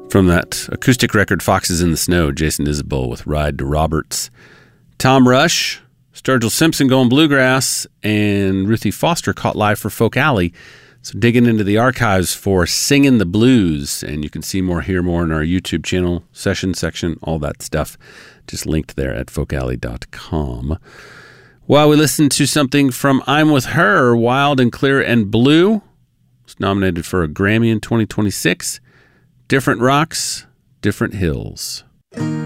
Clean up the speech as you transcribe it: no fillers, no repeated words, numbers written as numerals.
From that acoustic record, Foxes in the Snow, Jason Isbell with Ride to Roberts. Tom Rush, Sturgill Simpson going bluegrass, and Ruthie Foster caught live for Folk Alley. So digging into the archives for Singin' the Blues, and you can see more, hear more in our YouTube channel, session section, all that stuff. Just linked there at folkalley.com. While we listen to something from I'm With Her, Wild and Clear and Blue. It's nominated for a Grammy in 2026. Different Rocks, Different Hills.